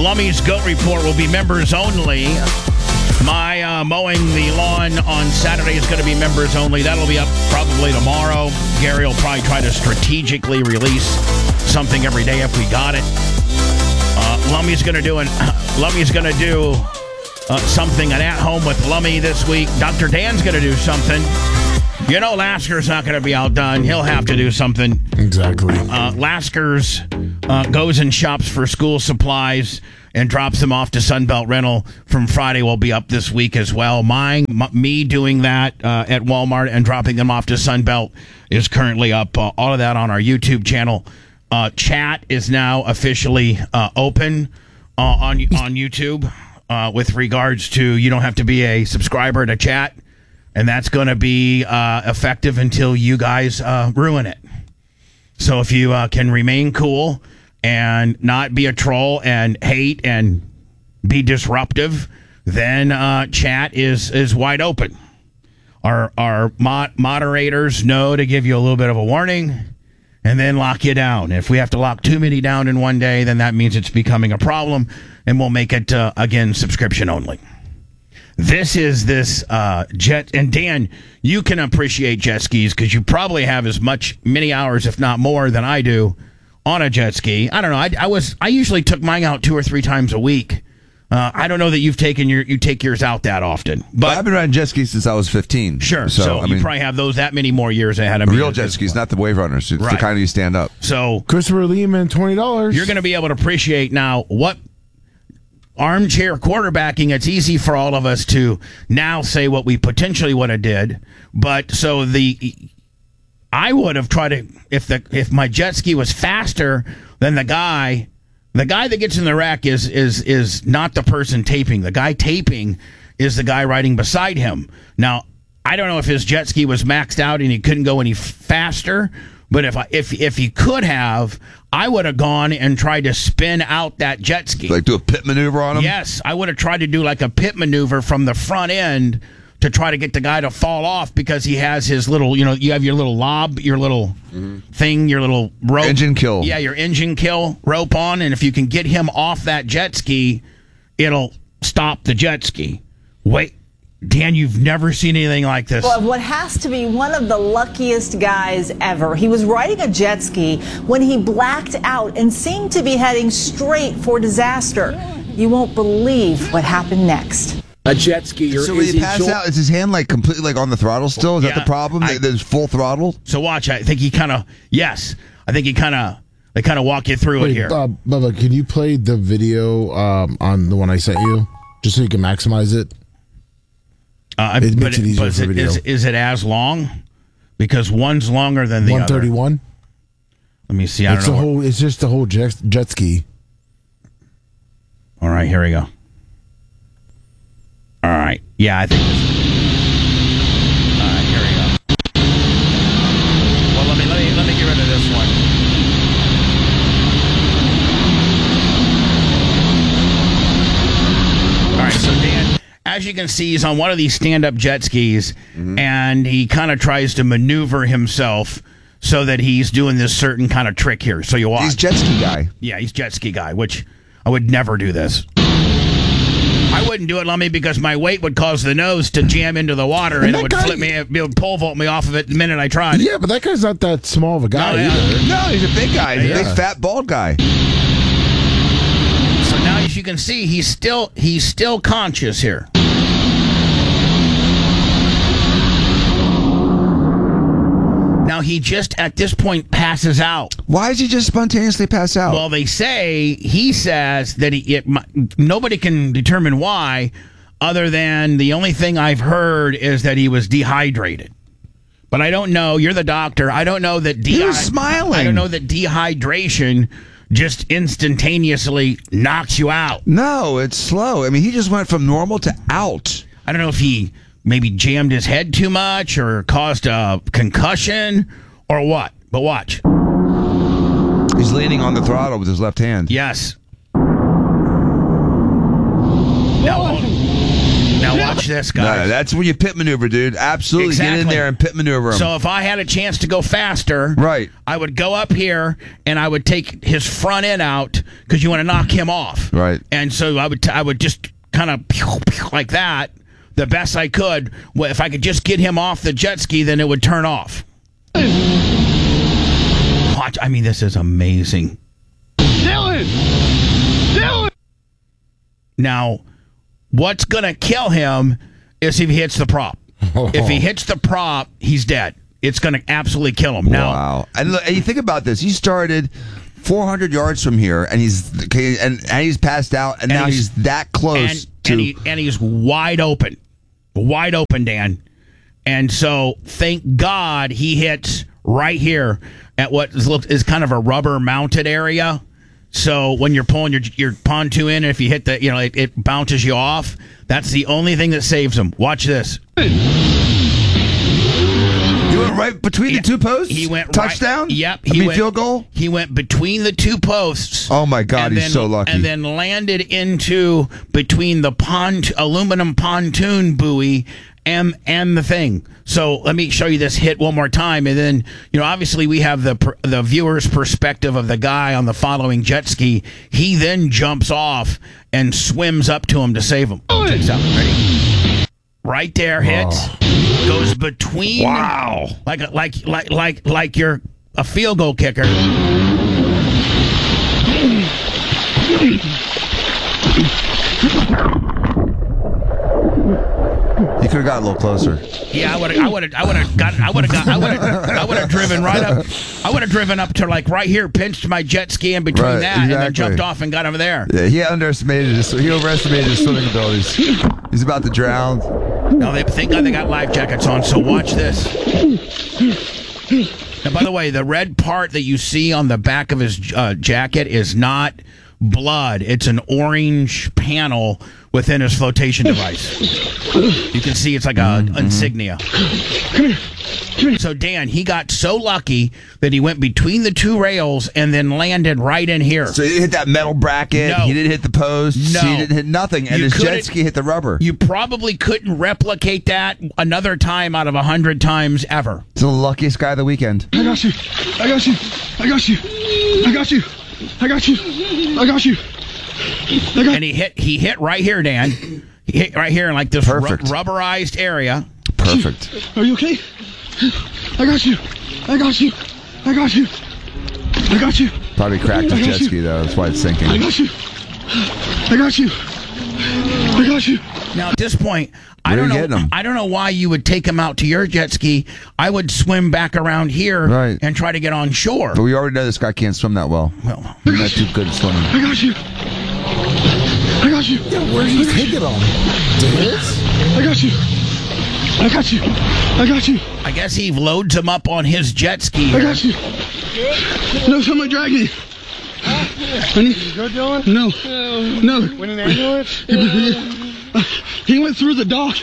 Lummy's Goat Report will be members only. My mowing the lawn on Saturday is going to be members only. That'll be up probably tomorrow. Gary will probably try to strategically release something every day if we got it. Lummy's going to do something an at-home with Lummy this week. Dr. Dan's going to do something. You know Lasker's not going to be outdone. He'll have to do something. Exactly. Lasker's goes and shops for school supplies and drops them off to Sunbelt Rental from Friday will be up this week as well. Me doing that at Walmart and dropping them off to Sunbelt is currently up. All of that on our YouTube channel. Chat is now officially open on YouTube with regards to you don't have to be a subscriber to chat, and that's going to be effective until you guys ruin it. So if you can remain cool and not be a troll and hate and be disruptive, then chat is wide open. Our moderators know to give you a little bit of a warning and then lock you down. If we have to lock too many down in one day, then that means it's becoming a problem, and we'll make it, again, subscription only. This is jet, and Dan, you can appreciate jet skis because you probably have many hours, if not more, than I do on a jet ski. I don't know. I usually took mine out 2 or 3 times a week. I don't know that you take yours out that often. But I've been riding jet skis since I was 15. Sure. So you probably have that many more years ahead of me. Real jet skis, not the wave runners. It's the kind of you stand up. So Christopher Lehman, $20. You're going to be able to appreciate now what armchair quarterbacking. It's easy for all of us to now say what we potentially would have did. But I would have tried to if my jet ski was faster than the guy. The guy that gets in the wreck is not the person taping. The guy taping is the guy riding beside him. Now, I don't know if his jet ski was maxed out and he couldn't go any faster, but if he could have, I would have gone and tried to spin out that jet ski. Like do a pit maneuver on him? Yes, I would have tried to do like a pit maneuver from the front end to try to get the guy to fall off because he has his little, you have your little lob, your little thing, your little rope. Engine kill. Yeah, your engine kill rope on, and if you can get him off that jet ski, it'll stop the jet ski. Wait, Dan, you've never seen anything like this. Well, what has to be one of the luckiest guys ever. He was riding a jet ski when he blacked out and seemed to be heading straight for disaster. You won't believe what happened next. A jet skier. So when he passed out, is his hand like completely on the throttle still? Is that the problem? There's full throttle? So watch. I think he kind of they kind of walk you through it here. Bubba, can you play the video on the one I sent you just so you can maximize it? It makes it easier for video. Is it as long? Because one's longer than the 131? other. Let me see. I don't know. It's just the whole jet ski. All right, here we go. All right. Yeah, I think this is... All right, here we go. Well, let me get rid of this one. All right, so Dan, as you can see, he's on one of these stand-up jet skis, and he kind of tries to maneuver himself so that he's doing this certain kind of trick here. So you watch. He's jet ski guy. Yeah, he's jet ski guy, which I would never do this. I wouldn't do it, Lummy, because my weight would cause the nose to jam into the water and it would flip me, it would pole vault me off of it the minute I tried. Yeah, but that guy's not that small of a guy either. No, he's a big guy. He's a big, fat, bald guy. So now, as you can see, he's still conscious here. Now, he just, at this point, passes out. Why does he just spontaneously pass out? Well, he says that nobody can determine why, other than the only thing I've heard is that he was dehydrated. But I don't know. You're the doctor. I don't know that he was smiling. I don't know that dehydration just instantaneously knocks you out. No, it's slow. I mean, he just went from normal to out. I don't know if he maybe jammed his head too much or caused a concussion or what. But watch. He's leaning on the throttle with his left hand. Yes. Now Watch this, guys. No, that's when you pit maneuver, dude. Absolutely. Exactly. Get in there and pit maneuver him. So if I had a chance to go faster, right, I would go up here and I would take his front end out because you want to knock him off. Right. And so I would just kind of like that, the best I could. Well, if I could just get him off the jet ski, then it would turn off. Watch. I mean, this is amazing. Dylan! Now, what's going to kill him is if he hits the prop. If he hits the prop, he's dead. It's going to absolutely kill him. Now, wow. And look, and you think about this. He started 400 yards from here, and he's passed out, and now he's that close. And he's wide open. Wide open, Dan. And so, thank God he hits right here at what is kind of a rubber-mounted area. So when you're pulling your pontoon in, if you hit it bounces you off. That's the only thing that saves him. Watch this. He went right between the two posts? He went touchdown? Right, yep. Field goal? He went between the two posts. Oh, my God, he's so lucky. And then landed into between the aluminum pontoon buoy and the thing. So let me show you this hit one more time, and then obviously we have the viewer's perspective of the guy on the following jet ski. He then jumps off and swims up to him to save him. Check this out. Ready? Right there, hits, goes between. Wow! Like you're a field goal kicker. You could have got a little closer. Yeah, I would have driven right up. I would have driven up to like right here, pinched my jet ski in between and then jumped off and got him there. Yeah, he overestimated his swimming abilities. He's about to drown. No, thank God they got life jackets on. So watch this. Now, by the way, the red part that you see on the back of his jacket is not blood. It's an orange panel within his flotation device. You can see it's like a insignia. So Dan, he got so lucky that he went between the two rails and then landed right in here. So he didn't hit that metal bracket. No. He didn't hit the post. No. He didn't hit nothing. And his jet ski hit the rubber. You probably couldn't replicate that another time out of 100 times ever. It's the luckiest guy of the weekend. I got you. I got you. I got you. I got you. I got you. I got you. And he hit right here, Dan. He hit right here in like this rubberized area. Perfect. Are you okay? I got you. I got you. I got you. I got you. Probably cracked his jet ski though. That's why it's sinking. I got you. I got you. I got you. Now at this point, I don't know why you would take him out to your jet ski. I would swim back around here and try to get on shore. But we already know this guy can't swim that well. He's not too good at swimming. I got you. I got you. Yeah, where did you take it on? To his? I got you. I got you. I got you. I guess he loads him up on his jet ski here. I got you. No, someone drag me. Go, Dylan? No. No. Went an ambulance? He went through the dock.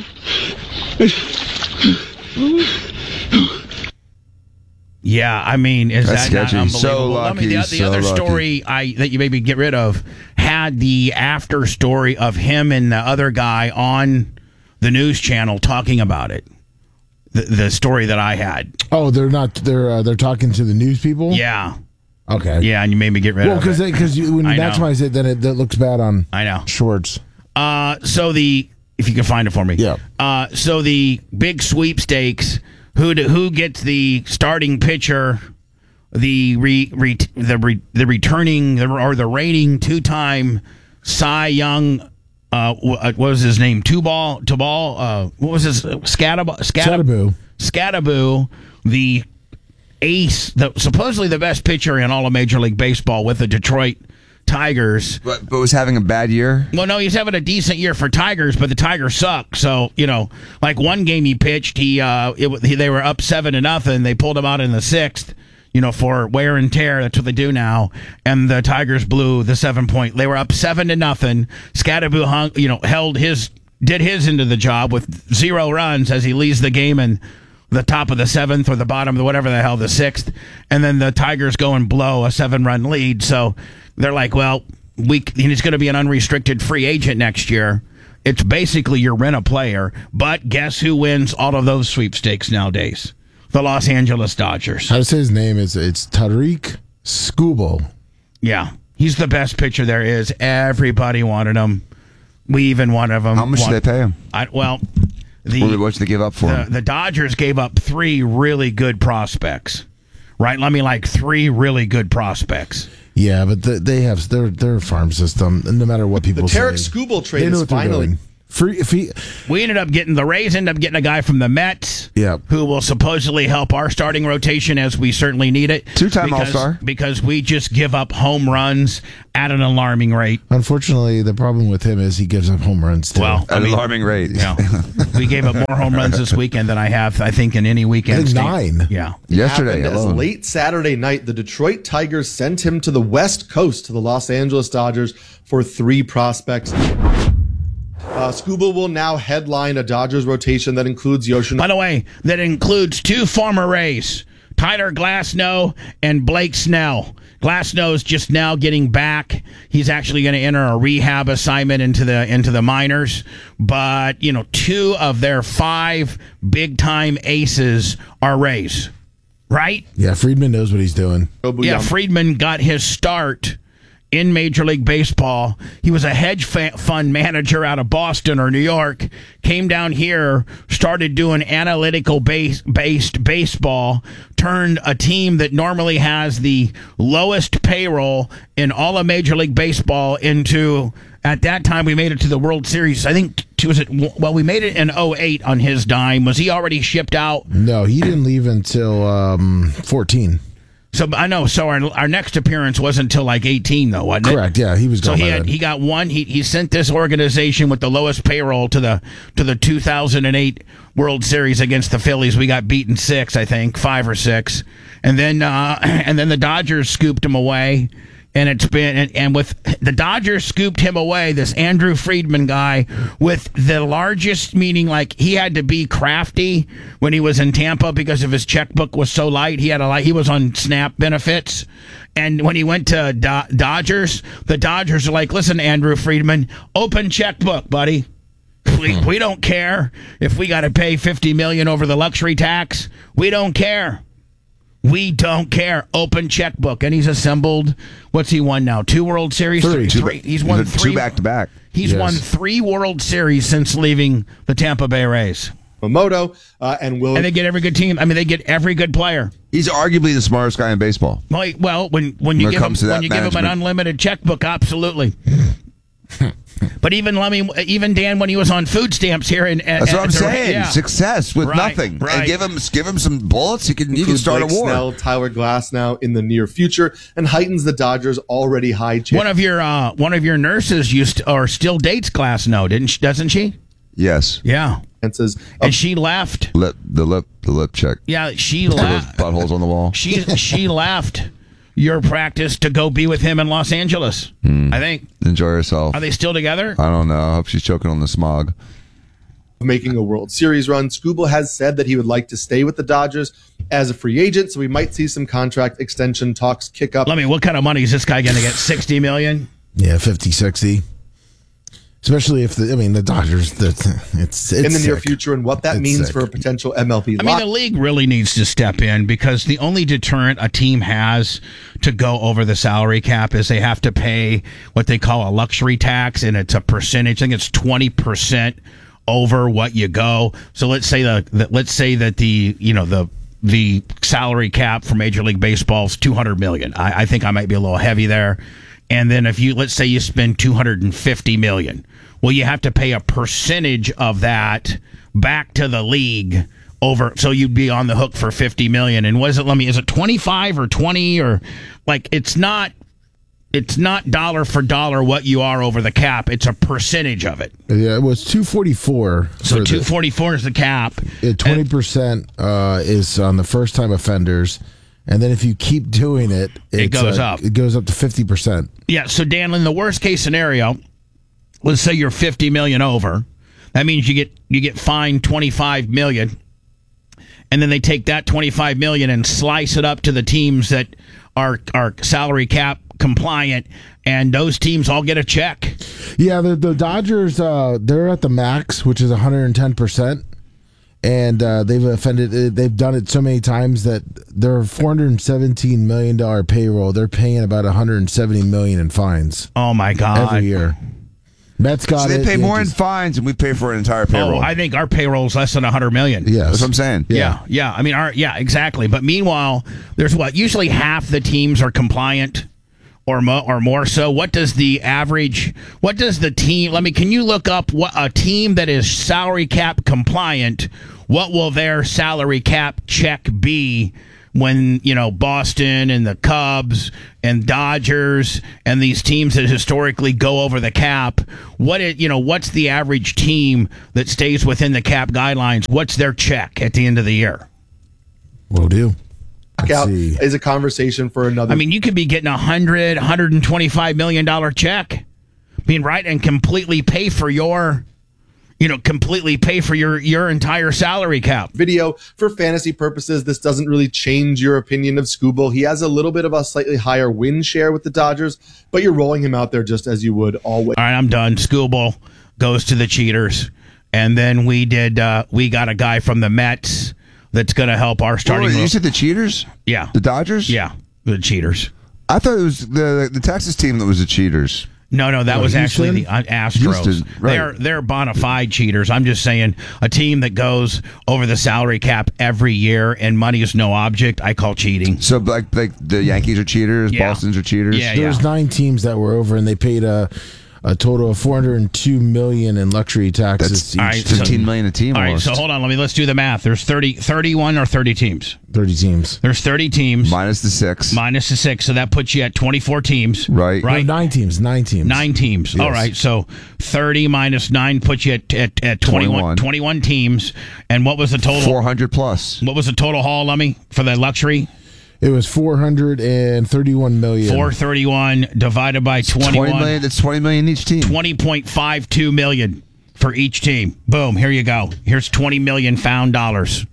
Yeah, I mean, is That's that sketchy. not unbelievable? So lucky, the other story that you maybe get rid of had the after story of him and the other guy on the news channel talking about it. The story that I had. Oh, they're not. They're talking to the news people. Yeah. Okay. Yeah, and you made me get rid of it. Well, because when you maximize it, then it looks bad on. I know. Shorts. So if you can find it for me. Yeah. So the big sweepstakes. Who gets the starting pitcher? The returning or the reigning 2-time Cy Young. What was his name? Tubal. What was his Scatteraboo? Scatteraboo, the ace, supposedly the best pitcher in all of Major League Baseball with the Detroit Tigers. But was having a bad year? Well, no, he's having a decent year for Tigers, but the Tigers suck. So, like one game he pitched, they were up 7-0. They pulled him out in the 6th, for wear and tear. That's what they do now. And the Tigers blew the 7-point. They were up 7-0. Scatteraboo did his into the job with 0 runs as he leads the game in the top of the 7th or the bottom of whatever the hell, the 6th. And then the Tigers go and blow a 7-run lead. So they're like, well, he's going to be an unrestricted free agent next year. It's basically you rent a player, but guess who wins all of those sweepstakes nowadays? The Los Angeles Dodgers. How to say his name it's Tarik Skubal. Yeah, he's the best pitcher there is. Everybody wanted him. We even wanted him. How much did they pay him? What did they give up for him? The Dodgers gave up 3 really good prospects. Right? I mean, like 3 really good prospects. Yeah, but they have their farm system. No matter what people say, the Tarik Skubal trade is finally. We ended up getting the Rays. Ended up getting a guy from the Mets, who will supposedly help our starting rotation as we certainly need it. 2-time All-Star. Because we just give up home runs at an alarming rate. Unfortunately, the problem with him is he gives up home runs too. At an alarming rate. Yeah, we gave up more home runs this weekend than I have, I think, in any weekend. 9. Yeah, yesterday alone. Late Saturday night, the Detroit Tigers sent him to the West Coast to the Los Angeles Dodgers for 3 prospects. Skubal will now headline a Dodgers rotation that includes Yoshino. By the way, that includes 2 former Rays, Tyler Glasnow and Blake Snell. Glasnow's just now getting back. He's actually going to enter a rehab assignment into the minors. But 2 of their 5 big time aces are Rays, right? Yeah, Friedman knows what he's doing. Yeah, Friedman got his start in Major League Baseball. He was a hedge fund manager out of Boston or New York, came down here, started doing analytical based baseball, turned a team that normally has the lowest payroll in all of Major League Baseball into, at that time, we made it to the World Series. I think, we made it in 2008 on his dime. Was he already shipped out? No, he didn't leave until 14. So I know. So our next appearance wasn't until like 18, though, wasn't it? Correct. Yeah, he was gone. So he got one. He sent this organization with the lowest payroll to the 2008 World Series against the Phillies. We got beaten 6, I think, 5 or 6, and then the Dodgers scooped him away. And it's been, and with the Dodgers scooped him away, this Andrew Friedman guy with the largest, meaning like he had to be crafty when he was in Tampa because of his checkbook was so light. He was on SNAP benefits. And when he went to Dodgers, the Dodgers are like, listen, Andrew Friedman, open checkbook, buddy. We don't care if we got to pay $50 million over the luxury tax. We don't care. We don't care. Open checkbook. And he's assembled, what's he won now? 2 World Series? 3. He's won 3. 2 back-to-back. He's won 3 World Series since leaving the Tampa Bay Rays. Yamamoto and they get every good team. I mean, they get every good player. He's arguably the smartest guy in baseball. Well, when you give him an unlimited checkbook, absolutely. But even Dan, when he was on food stamps here, that's what I'm saying. Yeah. Success with nothing, and give him some bullets. He can start a war. Snell, Tyler Glasnow in the near future, and heightens the Dodgers' already high chance. One of your nurses still dates Glasnow, doesn't she? Yes. Yeah. And she left. The lip check. Yeah, she left. Buttholes on the wall. She left your practice to go be with him in Los Angeles, I think. Enjoy herself. Are they still together? I don't know. I hope she's choking on the smog. Making a World Series run, Skubal has said that he would like to stay with the Dodgers as a free agent, so we might see some contract extension talks kick up. What kind of money is this guy going to get? $60 million? Yeah, 50, 60. Especially if the Dodgers, it's in the sick. near future, and what that means for a potential MLB. The league really needs to step in, because the only deterrent a team has to go over the salary cap is they have to pay what they call a luxury tax, and it's a percentage. I think it's 20% over what you go. So let's say that the salary cap for Major League Baseball is $200 million. I think I might be a little heavy there. And then let's say you spend $250 million. Well, you have to pay a percentage of that back to the league over, so you'd be on the hook for $50 million. And is it 25 or 20 or it's not dollar for dollar what you are over the cap. It's a percentage of it. Yeah, it was 244. So 244 is the cap. 20% is on the first time offenders. And then if you keep doing it, it goes up. It goes up to 50%. Yeah, so Dan, in the worst case scenario, let's say you're $50 million over. That means you get fined $25 million. And then they take that $25 million and slice it up to the teams that are salary cap compliant, and those teams all get a check. Yeah, the Dodgers, they're at the max, which is 110%. And they've done it so many times that their $417 million payroll, they're paying about $170 million in fines. Oh, my God. Every year. Mets got so they pay more in fines than we pay for an entire payroll. Oh, I think our payroll is less than $100 million. Yes. That's what I'm saying. Yeah. I mean, exactly. But meanwhile, there's usually half the teams are compliant or more so. What does the team, can you look up what a team that is salary cap compliant, what will their salary cap check be when, Boston and the Cubs and Dodgers and these teams that historically go over the cap, what's the average team that stays within the cap guidelines? What's their check at the end of the year? Will do. Out is a conversation for another. I mean, you could be getting $125 million check, right, and completely pay for your entire salary cap. Video for fantasy purposes. This doesn't really change your opinion of Skubal. He has a little bit of a slightly higher win share with the Dodgers, but you're rolling him out there just as you would always. All right, I'm done. Skubal goes to the cheaters, and then we got a guy from the Mets that's going to help our starting. You said the cheaters? Yeah. The Dodgers? Yeah, the cheaters. I thought it was the Texas team that was the cheaters. No, that was actually the Astros. Houston, right. They're bona fide cheaters. I'm just saying a team that goes over the salary cap every year and money is no object, I call cheating. So like the Yankees are cheaters, Boston's are cheaters? Yeah, There's 9 teams that were over, and they paid a total of $402 million in luxury taxes. That's $15 million a team. All right, so hold on. Let's do the math. There's 31 or 30 teams. 30 teams. There's 30 teams minus the 6. So that puts you at 24 teams. Right. No, 9 teams. 9 teams. 9 teams. Yes. All right. So 30 minus 9 puts you at 21 teams. And what was the total? 400 plus. What was the total haul, Lummy, for the luxury? It was $431 million. 431 divided by 21. 20 million. That's $20 million each team. $20.52 million for each team. Boom. Here you go. Here's $20 million found dollars.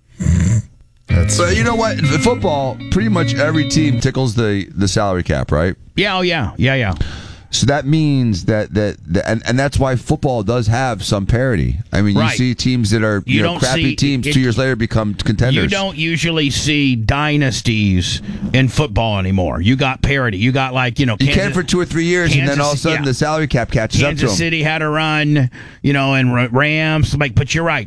But you know what? In football, pretty much every team tickles the salary cap, right? Yeah. Oh, yeah. So that means that and that's why football does have some parity. I mean, you see teams that are crappy teams 2 years later become contenders. You don't usually see dynasties in football anymore. You got parity. You got you can for 2 or 3 years, and then all of a sudden the salary cap catches up to them. Kansas City had a run, and Rams. But you're right.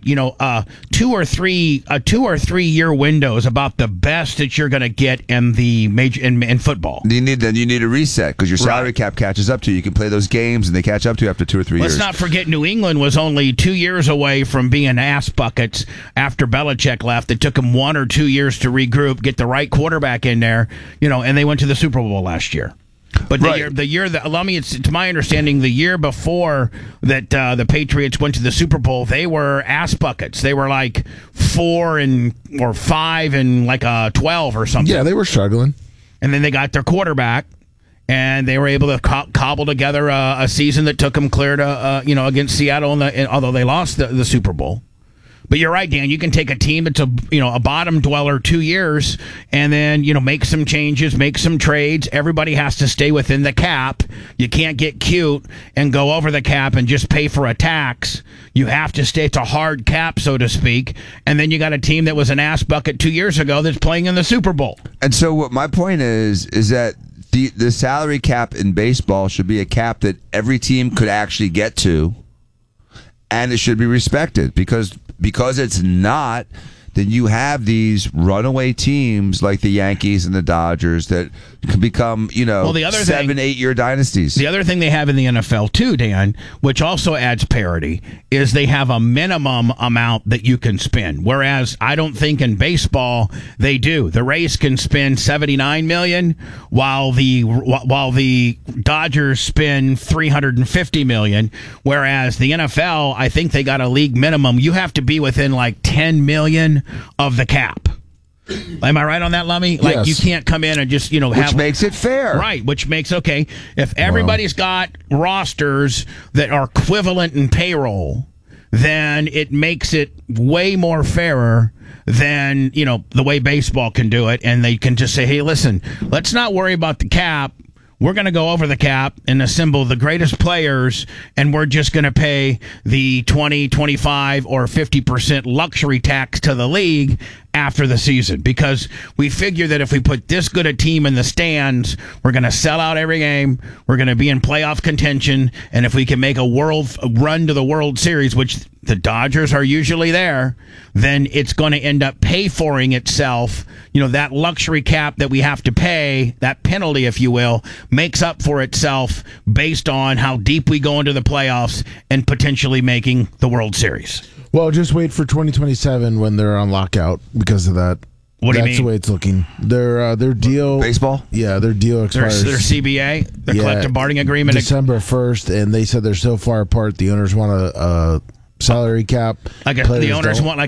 2 or 3 year window is about the best that you're going to get in the major in football. You need a reset because your salary cap catches up to you. You can play those games and they catch up to you after 2 or 3 years. Let's not forget New England was only 2 years away from being ass buckets after Belichick left. It took them 1 or 2 years to regroup, get the right quarterback in there, and they went to the Super Bowl last year. But the year that, allow me, it's to my understanding, the year before that the Patriots went to the Super Bowl, they were ass buckets. They were 4 or 5 and 12 or something. Yeah, they were struggling. And then they got their quarterback. And they were able to cobble together a season that took them clear to, against Seattle, although they lost the Super Bowl. But you're right, Dan. You can take a team that's a bottom dweller 2 years, and then make some changes, make some trades. Everybody has to stay within the cap. You can't get cute and go over the cap and just pay for a tax. You have to stay. It's a hard cap, so to speak. And then you got a team that was an ass bucket 2 years ago that's playing in the Super Bowl. And so what my point is that the salary cap in baseball should be a cap that every team could actually get to, and it should be respected because it's not, then you have these runaway teams like the Yankees and the Dodgers that can become, 7-8 year dynasties. The other thing they have in the NFL too, Dan, which also adds parity, is they have a minimum amount that you can spend. Whereas I don't think in baseball they do. The Rays can spend $79 million, while the Dodgers spend $350 million. Whereas the NFL, I think they got a league minimum. You have to be within $10 million of the cap. Am I right on that, Lummy? Yes. You can't come in and just, which makes it fair. Right, which makes, if everybody's got rosters that are equivalent in payroll, then it makes it way more fairer than, the way baseball can do it. And they can just say, hey, listen, let's not worry about the cap. we're going to go over the cap and assemble the greatest players, and we're just going to pay the 20, 25, or 50% luxury tax to the league after the season, because we figure that if we put this good a team in the stands, we're going to sell out every game, we're going to be in playoff contention, and if we can make a run to the World Series, which the Dodgers are usually there, then it's going to end up pay-foring itself. You know, that luxury cap that we have to pay, that penalty, if you will, makes up for itself based on how deep we go into the playoffs and potentially making the World Series. Well, just wait for 2027 when they're on lockout because of that. What do you mean? That's the way it's looking. Their deal, Baseball? Yeah, their deal expires. Their CBA, the collective bargaining agreement, December 1st, and they said they're so far apart. The owners want a salary cap. like the Players owners don't. want like